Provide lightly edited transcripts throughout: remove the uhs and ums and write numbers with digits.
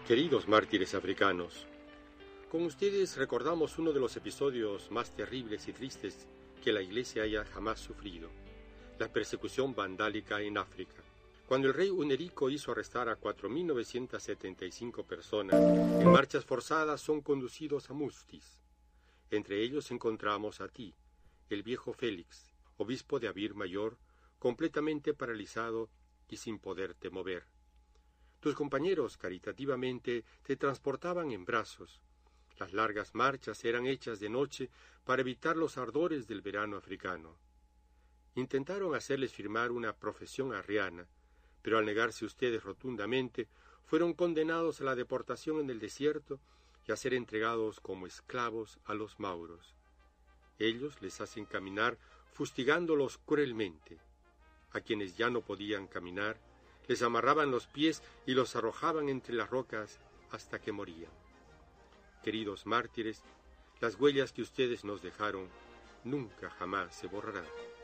Queridos mártires africanos, con ustedes recordamos uno de los episodios más terribles y tristes que la Iglesia haya jamás sufrido, la persecución vandálica en África. Cuando el rey Hunerico hizo arrestar a 4.975 personas, en marchas forzadas son conducidos a Mustis. Entre ellos encontramos a ti, el viejo Félix, obispo de Abir Mayor, completamente paralizado y sin poderte mover. Tus compañeros caritativamente te transportaban en brazos. Las largas marchas eran hechas de noche para evitar los ardores del verano africano. Intentaron hacerles firmar una profesión arriana, pero al negarse ustedes rotundamente, fueron condenados a la deportación en el desierto y a ser entregados como esclavos a los mauros. Ellos les hacen caminar fustigándolos cruelmente. A quienes ya no podían caminar, les amarraban los pies y los arrojaban entre las rocas hasta que morían. Queridos mártires, las huellas que ustedes nos dejaron nunca jamás se borrarán.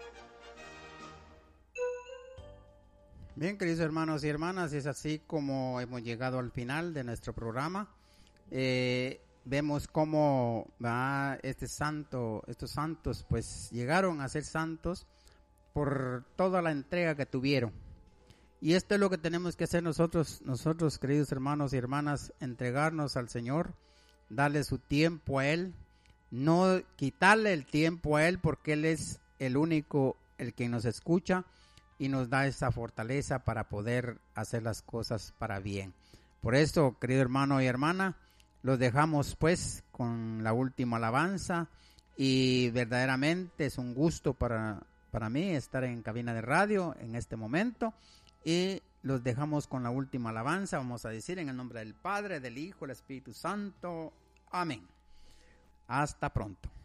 Bien, queridos hermanos y hermanas, es así como hemos llegado al final de nuestro programa. Vemos cómo estos santos pues llegaron a ser santos por toda la entrega que tuvieron. Y esto es lo que tenemos que hacer nosotros, queridos hermanos y hermanas, entregarnos al Señor, darle su tiempo a Él, no quitarle el tiempo a Él, porque Él es el único, el que nos escucha y nos da esa fortaleza para poder hacer las cosas para bien. Por eso, querido hermano y hermana, los dejamos pues con la última alabanza, y verdaderamente es un gusto para mí estar en cabina de radio en este momento. Y los dejamos con la última alabanza. Vamos a decir en el nombre del Padre, del Hijo, del Espíritu Santo. Amén. Hasta pronto.